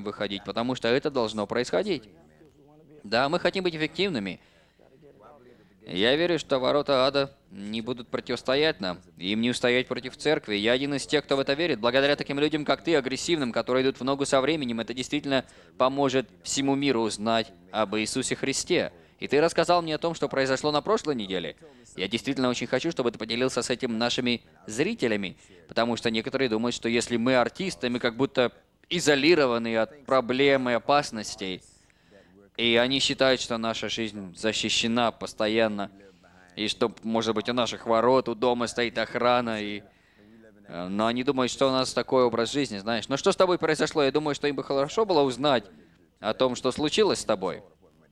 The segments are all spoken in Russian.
будем выходить, потому что это должно происходить. Да, мы хотим быть эффективными. Я верю, что ворота ада не будут противостоять нам. Им не устоять против церкви. Я один из тех, кто в это верит. Благодаря таким людям, как ты, агрессивным, которые идут в ногу со временем, это действительно поможет всему миру узнать об Иисусе Христе. И ты рассказал мне о том, что произошло на прошлой неделе. Я действительно очень хочу, чтобы ты поделился с этим нашими зрителями, потому что некоторые думают, что если мы артисты, мы как будто изолированы от проблем и опасностей. И они считают, что наша жизнь защищена постоянно. И что, может быть, у наших ворот, у дома стоит охрана. Но они думают, что у нас такой образ жизни, знаешь. Но что с тобой произошло? Я думаю, что им бы хорошо было узнать о том, что случилось с тобой.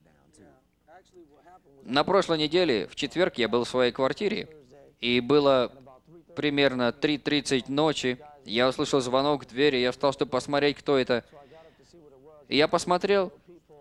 На прошлой неделе, в четверг, я был в своей квартире. И было примерно 3:30 ночи. Я услышал звонок в двери. Я встал, чтобы посмотреть, кто это. И я посмотрел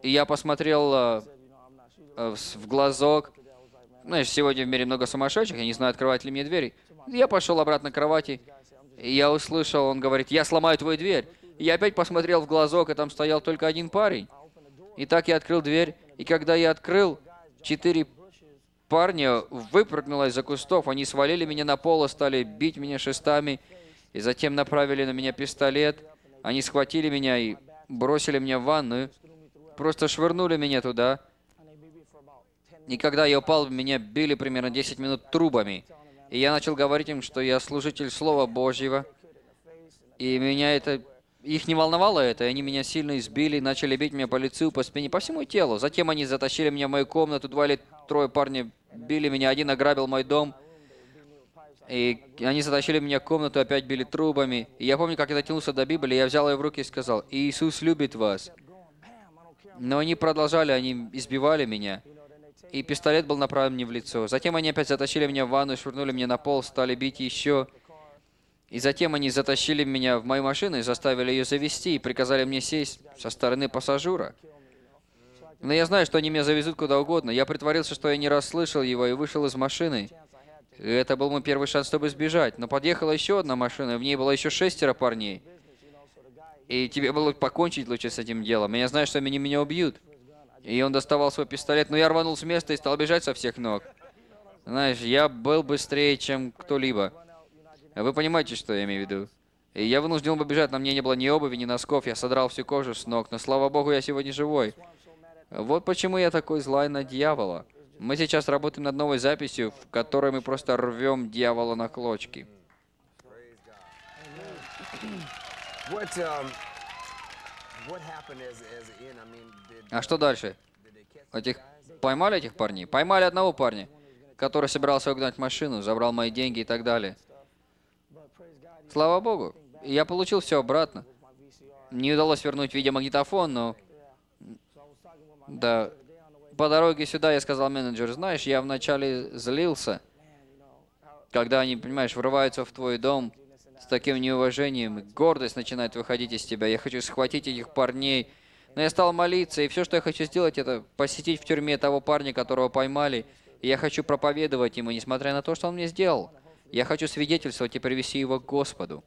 в глазок. Знаешь, сегодня в мире много сумасшедших, я не знаю, открывать ли мне двери. Я пошел обратно к кровати, и я услышал, он говорит, я сломаю твою дверь. И я опять посмотрел в глазок, и там стоял только один парень. И так я открыл дверь, и когда я открыл, 4 парня выпрыгнуло из-за кустов, они свалили меня на пол и стали бить меня шестами, и затем направили на меня пистолет. Они схватили меня и бросили меня в ванную, просто швырнули меня туда. И когда я упал, меня били примерно 10 минут трубами. И я начал говорить им, что я служитель Слова Божьего. И меня это... Их не волновало это, и они меня сильно избили, начали бить меня по лицу, по спине, по всему телу. Затем они затащили меня в мою комнату, 2 или 3 парня били меня, один ограбил мой дом. И они затащили меня в комнату, опять били трубами. И я помню, как я дотянулся до Библии, я взял ее в руки и сказал, «Иисус любит вас». Но они продолжали, они избивали меня. И пистолет был направлен мне в лицо. Затем они опять затащили меня в ванну, швырнули меня на пол, стали бить еще. И затем они затащили меня в мою машину и заставили ее завести, и приказали мне сесть со стороны пассажира. Но я знаю, что они меня завезут куда угодно. Я притворился, что я не расслышал его, и вышел из машины. И это был мой первый шанс, чтобы сбежать. Но подъехала еще одна машина, и в ней было еще 6 парней. И тебе было покончить лучше с этим делом. И я знаю, что они меня убьют. И он доставал свой пистолет, но я рванул с места и стал бежать со всех ног. Знаешь, я был быстрее, чем кто-либо. Вы понимаете, что я имею в виду? И я вынужден был бежать, на мне не было ни обуви, ни носков, я содрал всю кожу с ног, но слава богу, я сегодня живой. Вот почему я такой злой на дьявола. Мы сейчас работаем над новой записью, в которой мы просто рвем дьявола на клочки. А что дальше? Поймали этих парней? Поймали одного парня, который собирался угнать машину, забрал мои деньги и так далее. Слава богу, я получил все обратно. Не удалось вернуть видеомагнитофон, но... Да. По дороге сюда я сказал менеджеру, знаешь, я вначале злился, когда они, понимаешь, врываются в твой дом с таким неуважением, и гордость начинает выходить из тебя. Я хочу схватить этих парней. Но я стал молиться, и все, что я хочу сделать, это посетить в тюрьме того парня, которого поймали. И я хочу проповедовать ему, несмотря на то, что он мне сделал. Я хочу свидетельствовать и привести его к Господу.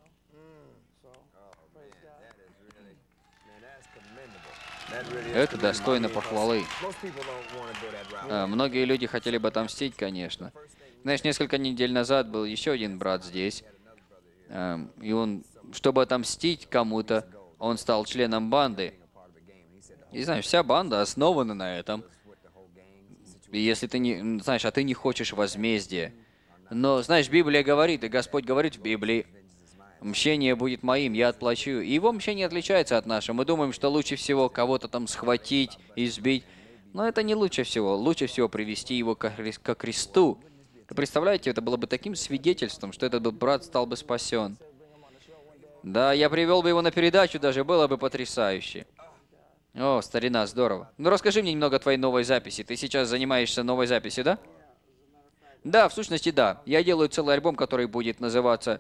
Это достойно похвалы. Многие люди хотели бы отомстить, конечно. Знаешь, несколько недель назад был еще один брат здесь. И он, чтобы отомстить кому-то, он стал членом банды. И знаешь, вся банда основана на этом. И если ты не... Знаешь, а ты не хочешь возмездия. Но, знаешь, Библия говорит, и Господь говорит в Библии, «Мщение будет моим, я отплачу». И его мщение отличается от нашего. Мы думаем, что лучше всего кого-то там схватить, избить. Но это не лучше всего. Лучше всего привести его ко кресту. Вы представляете, это было бы таким свидетельством, что этот брат стал бы спасен. Да, я привел бы его на передачу, даже было бы потрясающе. О, старина, здорово. Ну, расскажи мне немного о твоей новой записи. Ты сейчас занимаешься новой записью, да? Да, в сущности, да. Я делаю целый альбом, который будет называться...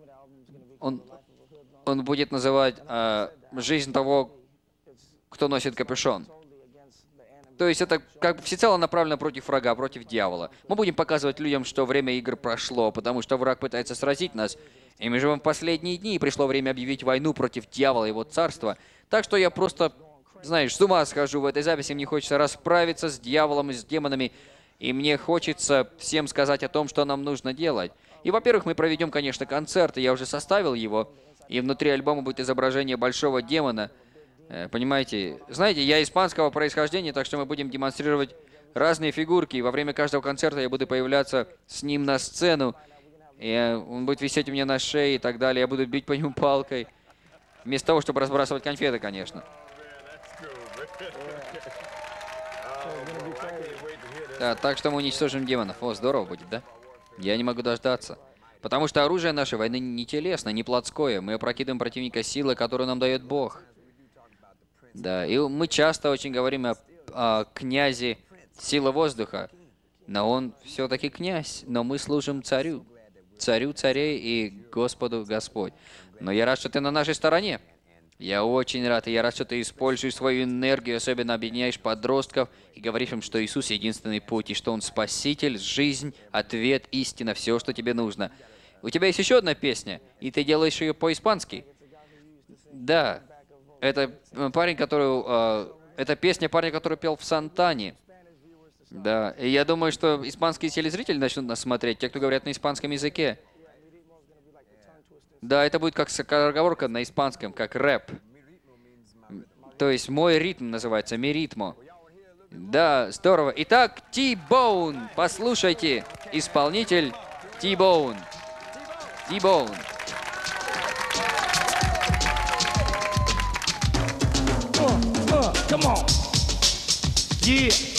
Он будет называть «Жизнь того, кто носит капюшон». То есть это как бы всецело направлено против врага, против дьявола. Мы будем показывать людям, что время игр прошло, потому что враг пытается сразить нас. И мы живем в последние дни, и пришло время объявить войну против дьявола и его царства. Так что я просто, знаешь, с ума схожу в этой записи. Мне хочется расправиться с дьяволом и с демонами. И мне хочется всем сказать о том, что нам нужно делать. И, во-первых, мы проведем, конечно, концерт, и я уже составил его. И внутри альбома будет изображение большого демона. Понимаете? Знаете, я испанского происхождения, так что мы будем демонстрировать разные фигурки. И во время каждого концерта я буду появляться с ним на сцену. И он будет висеть у меня на шее и так далее. Я буду бить по нему палкой. Вместо того, чтобы разбрасывать конфеты, конечно. Да, так что мы уничтожим демонов. О, здорово будет, да? Я не могу дождаться. Потому что оружие нашей войны не телесное, не плотское. Мы опрокидываем противника силой, которую нам дает Бог. Да, и мы часто очень говорим о князе силы воздуха. Но он все-таки князь. Но мы служим царю. Царю царей и Господу Господь. Но я рад, что ты на нашей стороне. Я очень рад, и я рад, что ты используешь свою энергию, особенно объединяешь подростков и говоришь им, что Иисус — единственный путь, и что Он Спаситель, жизнь, ответ, истина, все, что тебе нужно. У тебя есть еще одна песня, и ты делаешь ее по-испански. Да, это парень, который... это песня парня, который пел в Сантане. Да, и я думаю, что испанские телезрители начнут нас смотреть, те, кто говорят на испанском языке. Да, это будет как скороговорка на испанском, как рэп. То есть мой ритм называется, ми ритмо. Да, здорово. Итак, T-Bone, послушайте, исполнитель T-Bone. T-Bone. Come on. Yeah.